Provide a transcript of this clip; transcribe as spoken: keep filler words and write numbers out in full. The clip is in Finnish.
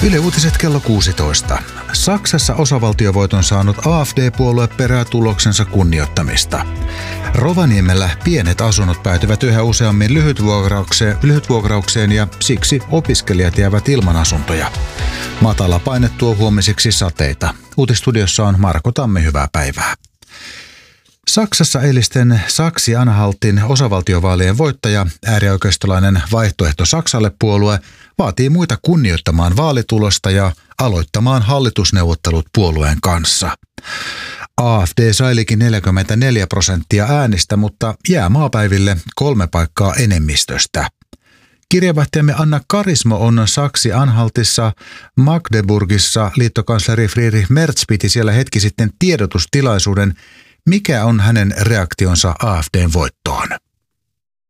Yle Uutiset kello kuusitoista. Saksassa osavaltiovoiton saanut A F D-puolue perää tuloksensa kunnioittamista. Rovaniemellä pienet asunnot päätyvät yhä useammin lyhytvuokraukseen, lyhytvuokraukseen ja siksi opiskelijat jäävät ilman asuntoja. Matala paine tuo huomiseksi sateita. Uutistudiossa on Marko Tamme, hyvää päivää. Saksassa eilisten Saksi-Anhaltin osavaltiovaalien voittaja, äärioikeistolainen Vaihtoehto Saksalle -puolue, vaatii muita kunnioittamaan vaalitulosta ja aloittamaan hallitusneuvottelut puolueen kanssa. A F D sailikin neljäkymmentäneljä prosenttia äänistä, mutta jää maapäiville kolme paikkaa enemmistöstä. Kirjeenvaihtajamme Anna Karismo on Saksi-Anhaltissa Magdeburgissa. Liittokansleri Friedrich Merz piti siellä hetki sitten tiedotustilaisuuden. Mikä on hänen reaktionsa A F D:n voittoon?